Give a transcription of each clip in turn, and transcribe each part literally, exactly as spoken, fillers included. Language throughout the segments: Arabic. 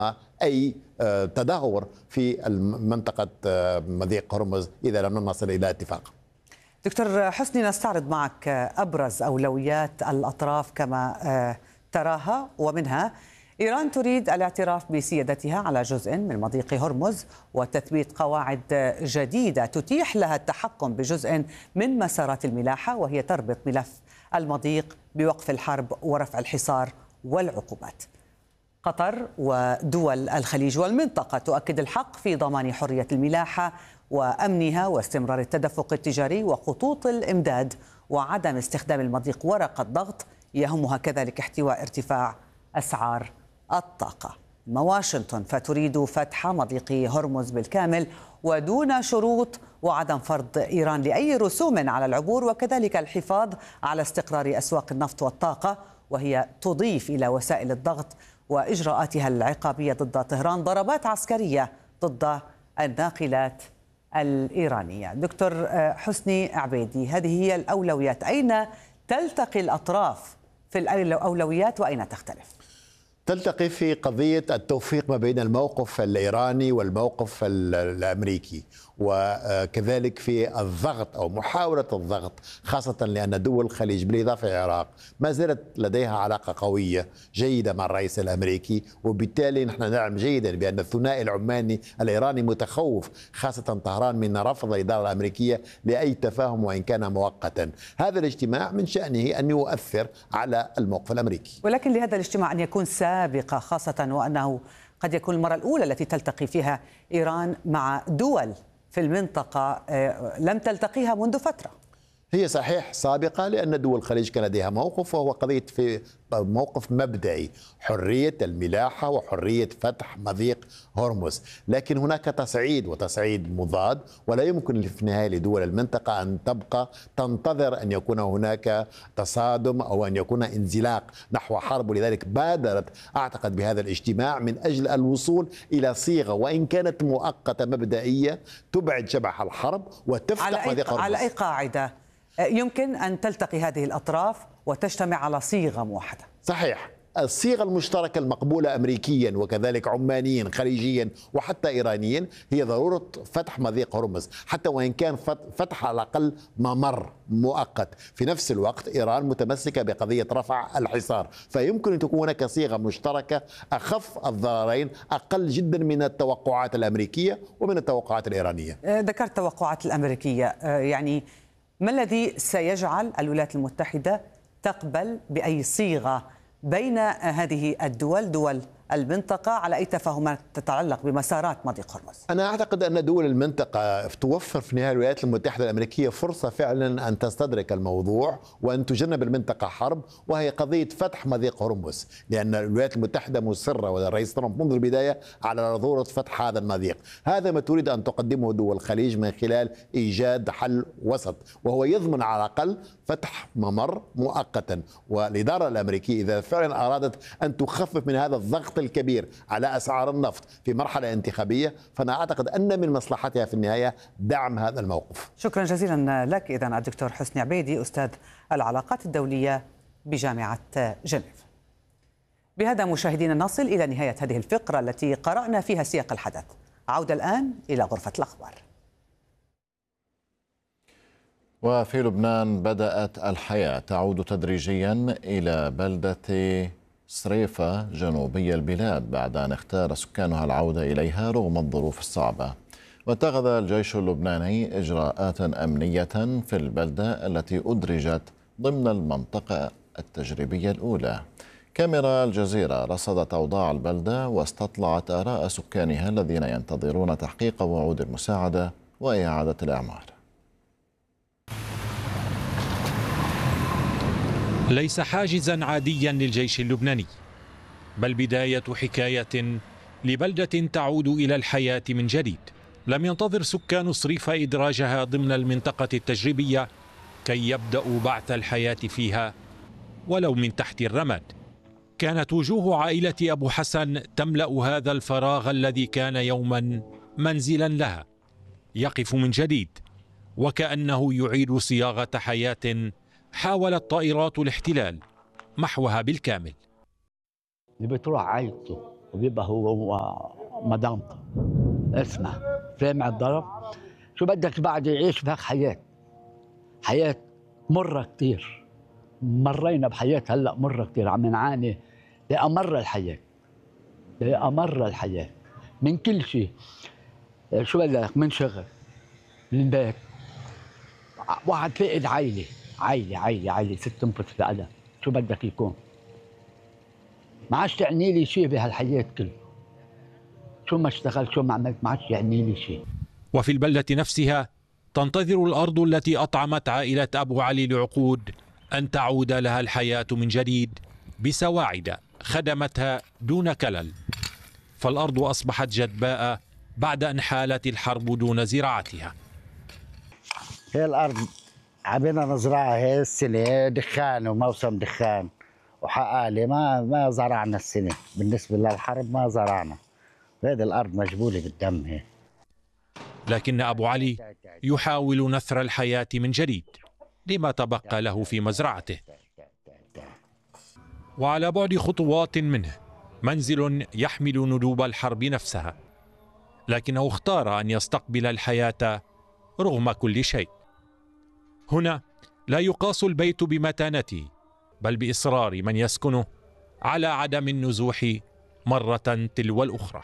أي تدهور في منطقة مضيق هرمز إذا لم نصل إلى اتفاق. دكتور حسني، نستعرض معك أبرز أولويات الأطراف كما تراها، ومنها إيران تريد الاعتراف بسيادتها على جزء من مضيق هرمز وتثبيت قواعد جديدة تتيح لها التحكم بجزء من مسارات الملاحة، وهي تربط ملف المضيق بوقف الحرب ورفع الحصار والعقوبات. قطر ودول الخليج والمنطقة تؤكد الحق في ضمان حرية الملاحة وأمنها واستمرار التدفق التجاري وخطوط الإمداد وعدم استخدام المضيق ورقة ضغط، يهمها كذلك احتواء ارتفاع أسعار الطاقة. واشنطن فتريد فتح مضيق هرمز بالكامل ودون شروط وعدم فرض إيران لأي رسوم على العبور، وكذلك الحفاظ على استقرار أسواق النفط والطاقة، وهي تضيف إلى وسائل الضغط وإجراءاتها العقابية ضد طهران ضربات عسكرية ضد الناقلات الإيرانية. دكتور حسني عبيدي، هذه هي الأولويات، أين تلتقي الأطراف في الأولويات وأين تختلف؟ تلتقي في قضية التوفيق ما بين الموقف الإيراني والموقف الأمريكي، وكذلك في الضغط أو محاولة الضغط، خاصة لأن دول الخليج بالإضافة إلى العراق ما زالت لديها علاقة قوية جيدة مع الرئيس الأمريكي، وبالتالي نحن نعلم جيدا بأن الثنائي العماني الإيراني متخوف، خاصة طهران من رفض الإدارة الأمريكية لأي تفاهم وإن كان مؤقتا. هذا الاجتماع من شأنه أن يؤثر على الموقف الأمريكي، ولكن لهذا الاجتماع أن يكون سابقة، خاصة وأنه قد يكون المرة الأولى التي تلتقي فيها إيران مع دول في المنطقة لم تلتقيها منذ فترة. هي صحيح سابقة لأن دول الخليج كان لديها موقف، وهو قضية في موقف مبدئي حرية الملاحة وحرية فتح مضيق هرمز، لكن هناك تصعيد وتصعيد مضاد، ولا يمكن في النهاية لدول المنطقة أن تبقى تنتظر أن يكون هناك تصادم أو أن يكون انزلاق نحو حرب. ولذلك بادرت أعتقد بهذا الاجتماع من أجل الوصول إلى صيغة وإن كانت مؤقتة مبدئية تبعد شبح الحرب وتفتح مضيق هرمز. على أي قاعدة يمكن أن تلتقي هذه الأطراف وتجتمع على صيغة موحدة؟ صحيح، الصيغة المشتركة المقبولة أمريكيا وكذلك عمانيا خليجيا وحتى إيرانيا هي ضرورة فتح مضيق هرمز، حتى وإن كان فتح على الأقل ممر مؤقت. في نفس الوقت إيران متمسكة بقضية رفع الحصار، فيمكن أن تكون هناك صيغة مشتركة أخف الضررين، أقل جدا من التوقعات الأمريكية ومن التوقعات الإيرانية. ذكرت التوقعات الأمريكية، يعني ما الذي سيجعل الولايات المتحدة تقبل بأي صيغة بين هذه الدول دول المنطقة على أي تفاهمات تتعلق بمسارات مضيق هرمز؟ أنا أعتقد أن دول المنطقة توفر في النهاية الولايات المتحدة الأمريكية فرصة فعلا أن تستدرك الموضوع وأن تجنب المنطقة حرب، وهي قضية فتح مضيق هرمز، لأن الولايات المتحدة مصرة والرئيس ترامب منذ البداية على ضرورة فتح هذا المضيق. هذا ما تريد أن تقدمه دول الخليج من خلال إيجاد حل وسط، وهو يضمن على الأقل فتح ممر مؤقتا. والإدارة الأمريكية إذا فعلا أرادت أن تخفف من هذا الضغط الكبير على أسعار النفط في مرحلة انتخابية، فأنا أعتقد أن من مصلحتها في النهاية دعم هذا الموقف. شكرا جزيلا لك إذن الدكتور حسني عبيدي، أستاذ العلاقات الدولية بجامعة جنيف. بهذا مشاهدينا نصل إلى نهاية هذه الفقرة التي قرأنا فيها سياق الحدث. عودة الآن إلى غرفة الأخبار. وفي لبنان بدأت الحياة تعود تدريجيا إلى بلدة صريفة جنوبي البلاد بعد أن اختار سكانها العودة إليها رغم الظروف الصعبة. واتخذ الجيش اللبناني إجراءات أمنية في البلدة التي أدرجت ضمن المنطقة التجريبية الأولى. كاميرا الجزيرة رصدت أوضاع البلدة واستطلعت آراء سكانها الذين ينتظرون تحقيق وعود المساعدة وإعادة الإعمار. ليس حاجزا عاديا للجيش اللبناني، بل بداية حكاية لبلدة تعود إلى الحياة من جديد. لم ينتظر سكان صريفة إدراجها ضمن المنطقة التجريبية كي يبدأوا بعث الحياة فيها ولو من تحت الرماد. كانت وجوه عائلة أبو حسن تملأ هذا الفراغ الذي كان يوما منزلا لها، يقف من جديد وكأنه يعيد صياغة حياة حاولت طائرات الاحتلال محوها بالكامل. اللي بتروح عائلته وبيبقى هو ومدامته. اسمع، سامع الضرب؟ شو بدك بعد يعيش بهاك حياة؟ حياة مرة كتير. مرينا بحياة هلا مرة كتير، عم نعاني لأمر الحياة، لأمر الحياة من كل شيء. شو بدك؟ من شغل، من بيت، واحد فقد عائلة، عائلة عائلة عائلة ست تنفس لألم. شو بدك يكون؟ ما عادش تعني لي شيء بهالحياة كله. شو ما اشتغلت، شو ما عملت، ما عادش يعني لي شيء. وفي البلدة نفسها تنتظر الأرض التي أطعمت عائلة أبو علي لعقود أن تعود لها الحياة من جديد بسواعد خدمتها دون كلل. فالأرض أصبحت جدباء بعد أن حالت الحرب دون زراعتها. هي الأرض عبينا نزرعها هي السنة دخان وموسم دخان وحقالي، ما ما زرعنا السنة. بالنسبة للحرب ما زرعنا. هذه الأرض مجبولة بالدم هي. لكن أبو علي يحاول نثر الحياة من جديد لما تبقى له في مزرعته. وعلى بعد خطوات منه منزل يحمل ندوب الحرب نفسها، لكنه اختار أن يستقبل الحياة رغم كل شيء. هنا لا يقاس البيت بمتانته بل بإصرار من يسكنه على عدم النزوح مرة تلو الأخرى.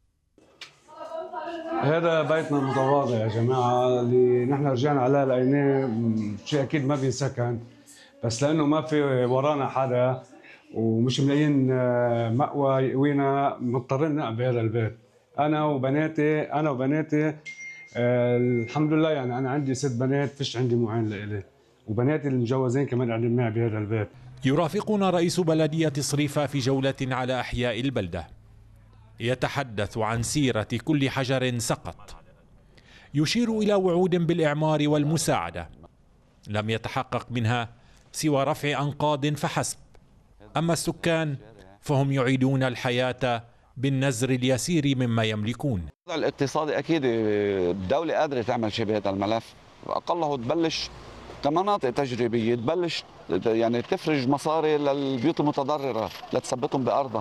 هذا بيتنا المتواضع يا جماعة، اللي نحن رجعنا عليه لقيناه شيء أكيد ما بينسكن، بس لأنه ما في ورانا حدا ومش ملاقيين مأوى يقوينا مضطرين نقعد بهذا البيت. أنا وبناتي أنا وبناتي آه الحمد لله، يعني أنا عندي ست بنات، فيش عندي معين لإلي، وبناتي المجوزين كمان قاعدين معي بهذا البيت. يرافقنا رئيس بلدية صريفة في جولة على أحياء البلدة، يتحدث عن سيرة كل حجر سقط، يشير إلى وعود بالإعمار والمساعدة لم يتحقق منها سوى رفع أنقاض فحسب. أما السكان فهم يعيدون الحياة بالنزر اليسير مما يملكون. الاقتصادي أكيد الدولة قادرة تعمل شيء بهذا الملف، أقله تبلش كمناطق تجريبية، تبلش يعني تفرج مصاري للبيوت المتضررة لتثبتهم بأرضها،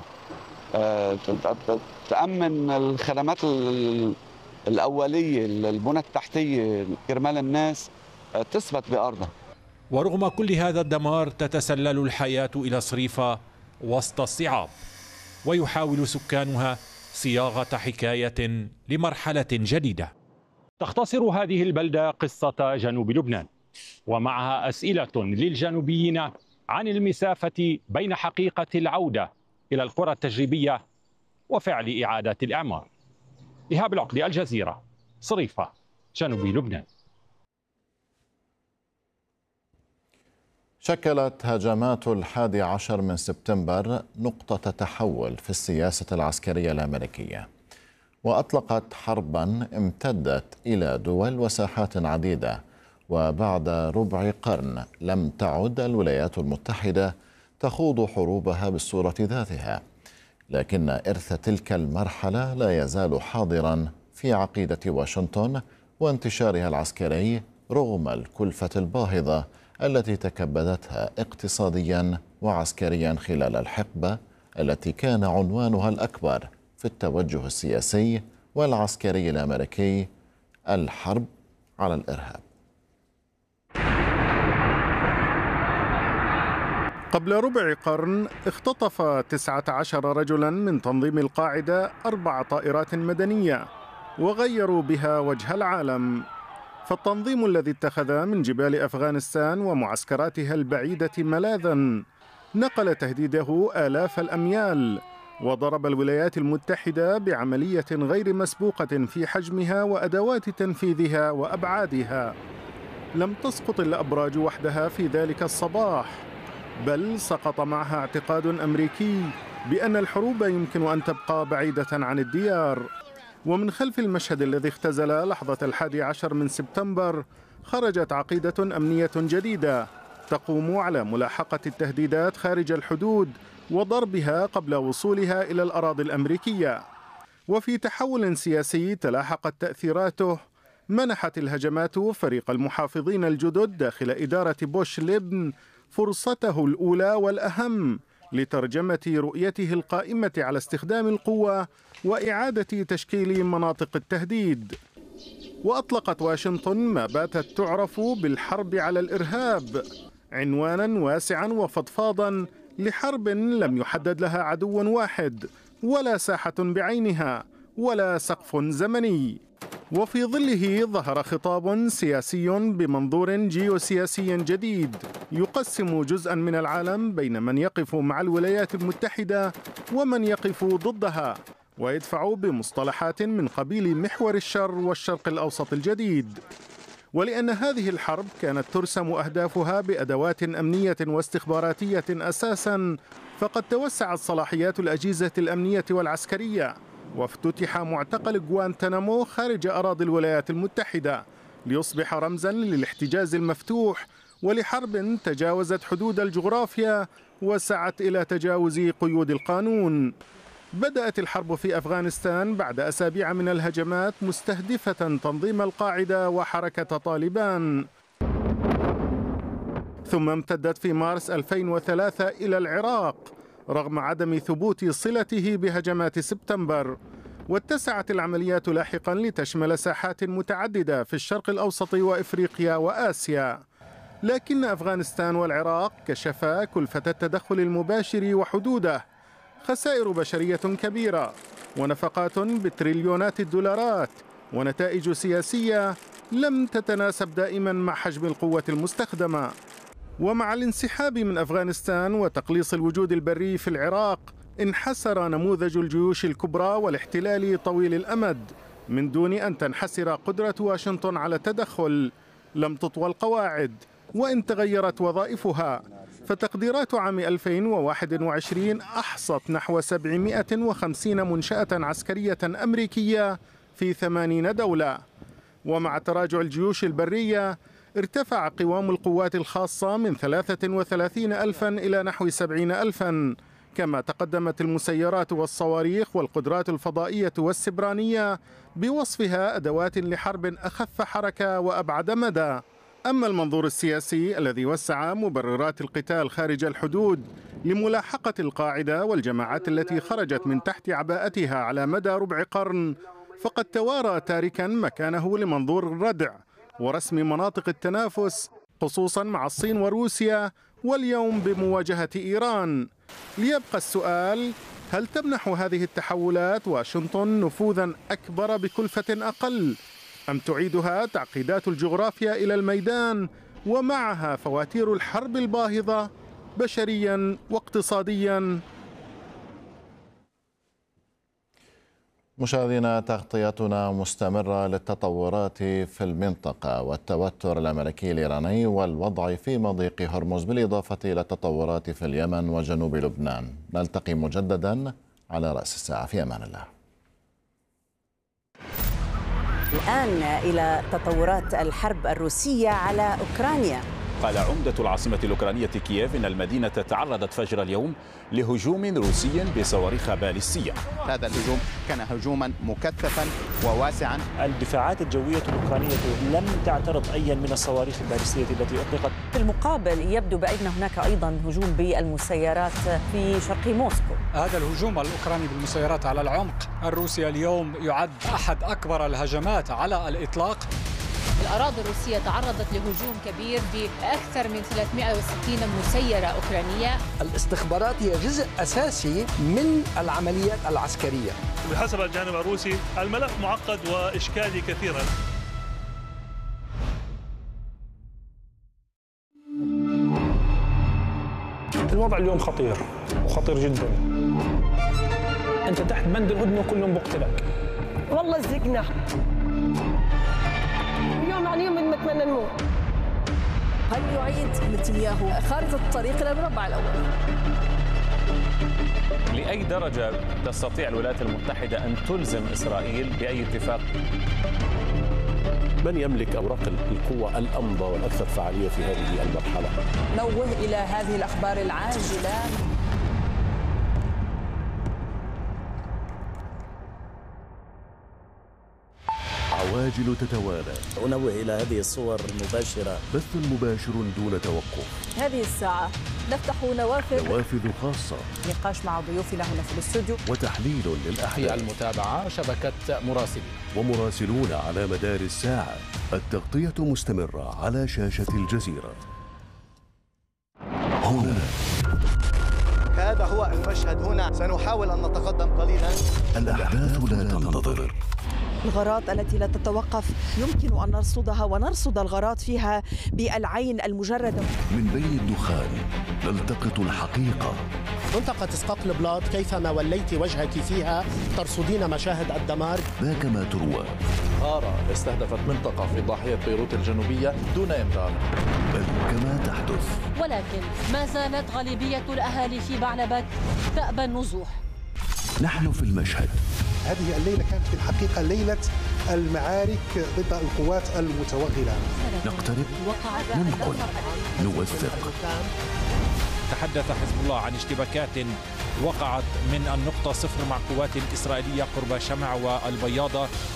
تأمن الخدمات الأولية، البنى التحتية كرمال الناس تثبت بأرضها. ورغم كل هذا الدمار تتسلل الحياة إلى صريفة وسط الصعاب، ويحاول سكانها صياغة حكاية لمرحلة جديدة. تختصر هذه البلدة قصة جنوب لبنان، ومعها أسئلة للجنوبيين عن المسافة بين حقيقة العودة إلى القرى التجريبية وفعل إعادة الإعمار. إيهاب العقدي، الجزيرة، صريفة، جنوب لبنان. شكلت هجمات الحادي عشر من سبتمبر نقطة تحول في السياسة العسكرية الأمريكية، وأطلقت حربا امتدت إلى دول وساحات عديدة. وبعد ربع قرن لم تعد الولايات المتحدة تخوض حروبها بالصورة ذاتها، لكن إرث تلك المرحلة لا يزال حاضرا في عقيدة واشنطن وانتشارها العسكري رغم الكلفة الباهظة التي تكبدتها اقتصاديا وعسكريا خلال الحقبة التي كان عنوانها الأكبر في التوجه السياسي والعسكري الأمريكي: الحرب على الإرهاب. قبل ربع قرن اختطف تسعة عشر رجلا من تنظيم القاعدة أربع طائرات مدنية وغيروا بها وجه العالم. فالتنظيم الذي اتخذ من جبال أفغانستان ومعسكراتها البعيدة ملاذا نقل تهديده آلاف الأميال، وضرب الولايات المتحدة بعملية غير مسبوقة في حجمها وأدوات تنفيذها وأبعادها. لم تسقط الأبراج وحدها في ذلك الصباح، بل سقط معها اعتقاد أمريكي بأن الحروب يمكن أن تبقى بعيدة عن الديار. ومن خلف المشهد الذي اختزل لحظة الحادي عشر من سبتمبر خرجت عقيدة أمنية جديدة تقوم على ملاحقة التهديدات خارج الحدود وضربها قبل وصولها إلى الأراضي الأمريكية. وفي تحول سياسي تلاحقت تأثيراته منحت الهجمات فريق المحافظين الجدد داخل إدارة بوش ليبن فرصته الأولى والأهم لترجمة رؤيته القائمة على استخدام القوة وإعادة تشكيل مناطق التهديد. وأطلقت واشنطن ما باتت تعرف بالحرب على الإرهاب، عنوانا واسعا وفضفاضا لحرب لم يحدد لها عدو واحد ولا ساحة بعينها ولا سقف زمني. وفي ظله ظهر خطاب سياسي بمنظور جيوسياسي جديد يقسم جزءا من العالم بين من يقف مع الولايات المتحدة ومن يقف ضدها، ويدفع بمصطلحات من قبيل محور الشر والشرق الأوسط الجديد. ولأن هذه الحرب كانت ترسم أهدافها بأدوات أمنية واستخباراتية أساساً، فقد توسعت صلاحيات الأجهزة الأمنية والعسكرية، وافتتح معتقل غوانتنامو خارج أراضي الولايات المتحدة ليصبح رمزاً للاحتجاز المفتوح ولحرب تجاوزت حدود الجغرافيا وسعت إلى تجاوز قيود القانون. بدأت الحرب في أفغانستان بعد أسابيع من الهجمات مستهدفة تنظيم القاعدة وحركة طالبان، ثم امتدت في مارس ألفين وثلاثة إلى العراق رغم عدم ثبوت صلته بهجمات سبتمبر، واتسعت العمليات لاحقا لتشمل ساحات متعددة في الشرق الأوسط وإفريقيا وآسيا. لكن أفغانستان والعراق كشفا كلفة التدخل المباشر وحدوده، خسائر بشرية كبيرة ونفقات بتريليونات الدولارات ونتائج سياسية لم تتناسب دائما مع حجم القوة المستخدمة. ومع الانسحاب من أفغانستان وتقليص الوجود البري في العراق، انحسر نموذج الجيوش الكبرى والاحتلال طويل الأمد من دون أن تنحسر قدرة واشنطن على التدخل. لم تطوى القواعد وإن تغيرت وظائفها، فتقديرات عام ألفين وواحد وعشرين أحصت نحو سبعمائة وخمسين منشأة عسكرية أمريكية في ثمانين دولة. ومع تراجع الجيوش البرية ارتفع قوام القوات الخاصة من ثلاثة وثلاثين ألفا إلى نحو سبعين ألفا، كما تقدمت المسيرات والصواريخ والقدرات الفضائية والسبرانية بوصفها أدوات لحرب أخف حركة وأبعد مدى. أما المنظور السياسي الذي وسع مبررات القتال خارج الحدود لملاحقة القاعدة والجماعات التي خرجت من تحت عباءتها على مدى ربع قرن، فقد توارى تاركا مكانه لمنظور الردع ورسم مناطق التنافس، خصوصا مع الصين وروسيا، واليوم بمواجهة إيران. ليبقى السؤال: هل تمنح هذه التحولات واشنطن نفوذا أكبر بكلفة أقل، أم تعيدها تعقيدات الجغرافيا إلى الميدان ومعها فواتير الحرب الباهظة بشريا واقتصاديا؟ مشاهدينا، تغطيتنا مستمرة للتطورات في المنطقة والتوتر الأمريكي الإيراني والوضع في مضيق هرمز، بالإضافة إلى التطورات في اليمن وجنوب لبنان. نلتقي مجددا على رأس الساعة، في أمان الله. الآن إلى تطورات الحرب الروسية على أوكرانيا. قال عمدة العاصمة الأوكرانية كييف إن المدينة تعرضت فجر اليوم لهجوم روسي بصواريخ باليستية. هذا الهجوم كان هجوما مكثفا وواسعا. الدفاعات الجوية الأوكرانية لم تعترض أي من الصواريخ الباليستية التي أطلقت. في المقابل يبدو بأن هناك أيضا هجوم بالمسيرات في شرق موسكو. هذا الهجوم الأوكراني بالمسيرات على العمق الروسي اليوم يعد أحد أكبر الهجمات على الإطلاق. الأراضي الروسية تعرضت لهجوم كبير بأكثر من ثلاثمائة وستين مسيرة أوكرانية. الاستخبارات هي جزء أساسي من العمليات العسكرية. بحسب الجانب الروسي الملف معقد وإشكالي كثيرا. الوضع اليوم خطير وخطير جدا. أنت تحت بند الهدنة كلهم بقتلك. والله زقنا يوم عن يوم نتمنى نموت. هل يعيد نتنياهو خارطة الطريق إلى المربع الأول؟ لأي درجة تستطيع الولايات المتحدة أن تلزم إسرائيل بأي اتفاق؟ من يملك أوراق القوة الأمضى والأكثر فعالية في هذه المرحلة؟ نوه إلى هذه الأخبار العاجلة. عواجل تتوالى. أنوه إلى هذه الصور المباشرة. بث مباشر دون توقف. هذه الساعة نفتح نوافذ نوافذ خاصة، نقاش مع ضيوفنا هنا في الاستوديو، وتحليل للأحداث، المتابعة شبكة مراسلين ومراسلون على مدار الساعة. التغطية مستمرة على شاشة الجزيرة. هنا هذا هو المشهد. هنا سنحاول أن نتقدم قليلا. الأحداث لا تنتظر، الغارات التي لا تتوقف يمكن أن نرصدها ونرصد الغارات فيها بالعين المجردة. من بين الدخان نلتقط الحقيقة. منطقة اسقاط البلاط كيفما وليت وجهك فيها ترصدين مشاهد الدمار. ذاك ما تروى. غارة استهدفت منطقة في ضاحية بيروت الجنوبية دون إمرار. بل كما تحدث. ولكن ما زالت غالبية الأهالي في بعلبك تأبى النزوح. نحن في المشهد. هذه الليلة كانت في الحقيقة ليلة المعارك ضد القوات المتوغلة. نقترب، ننقل، نوثق. تحدث حزب الله عن اشتباكات وقعت من النقطة صفر مع قوات إسرائيلية قرب شمع والبياضة